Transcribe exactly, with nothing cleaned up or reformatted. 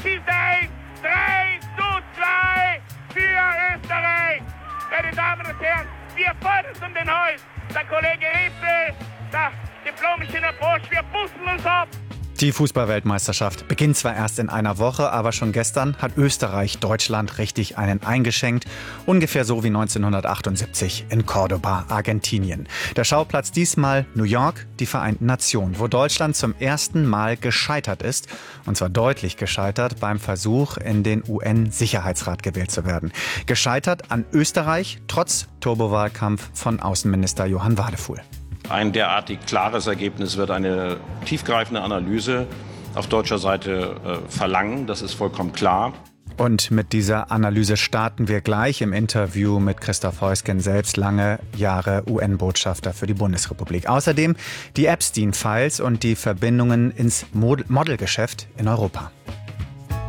schießt er ein. drei zu zwei für Österreich. Meine Damen und Herren, wir fordern es um den Hals. Der Kollege Riepel, der diplomische Approach, wir bussen uns ab. Die Fußballweltmeisterschaft beginnt zwar erst in einer Woche, aber schon gestern hat Österreich Deutschland richtig einen eingeschenkt. Ungefähr so wie neunzehnhundertachtundsiebzig in Cordoba, Argentinien. Der Schauplatz diesmal New York, die Vereinten Nationen, wo Deutschland zum ersten Mal gescheitert ist. Und zwar deutlich gescheitert beim Versuch, in den U N-Sicherheitsrat gewählt zu werden. Gescheitert an Österreich, trotz Turbowahlkampf von Außenminister Johann Wadefuhl. Ein derartig klares Ergebnis wird eine tiefgreifende Analyse auf deutscher Seite äh, verlangen. Das ist vollkommen klar. Und mit dieser Analyse starten wir gleich im Interview mit Christoph Heusgen, selbst lange Jahre U N-Botschafter für die Bundesrepublik. Außerdem die Epstein-Files und die Verbindungen ins Mod- Modelgeschäft in Europa.